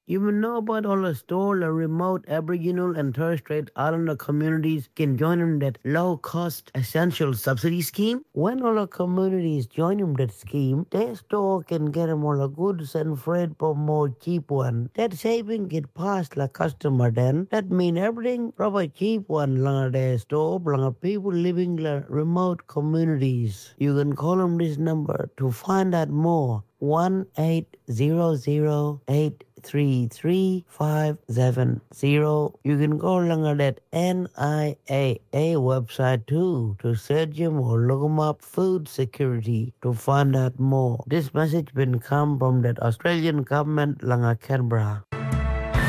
You will know about all the store, the remote Aboriginal and Torres Strait Islander communities can join in that low-cost essential subsidy scheme. When all the communities join in that scheme, their store can get them all the goods and freight for more cheap one. That saving get past the customer then. That mean everything proper cheap one long their store, long people living in the remote communities. You can call them this number to find out more. 1-800-833-570. You can go along at that NIAA website too to search them or look them up food security to find out more. This message been come from that Australian government langa Canberra.